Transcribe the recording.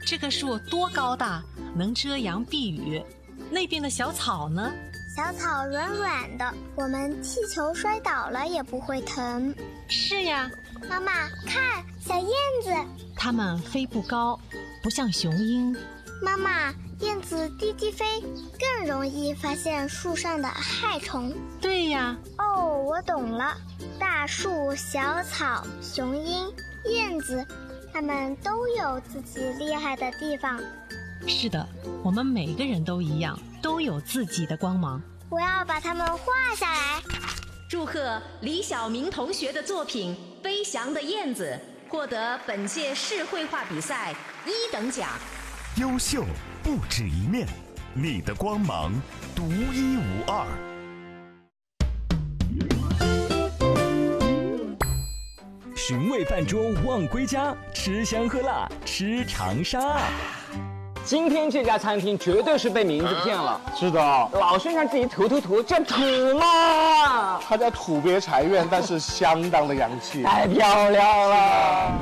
这棵树多高大，能遮阳避雨。那边的小草呢？ 小草软软的，我们踢球摔倒了也不会疼。 是呀。 妈妈，看，小燕子。 它们飞不高，不像雄鹰。 妈妈，燕子低低飞，更容易发现树上的害虫。 对呀。 哦，我懂了。大树、小草、雄鹰、燕子，它们都有自己厉害的地方。 是的，我们每个人都一样，都有自己的光芒。 我要把它们画下来。 祝贺李晓明同学的作品《飞翔的燕子》获得本届市绘画比赛1等奖。 优秀不止一面，你的光芒独一无二。 寻味饭桌望归家，吃香喝辣吃长沙。 今天这家餐厅绝对是被名字骗了。 是的， 老宣传自己土，这土嘛。 它叫土鳖财院，但是相当的洋气， 太漂亮了。